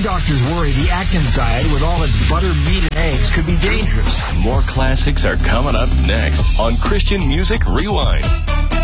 doctors worry the Atkins diet with all its butter, meat, and eggs could be dangerous. More classics are coming up next on Christian Music Rewind.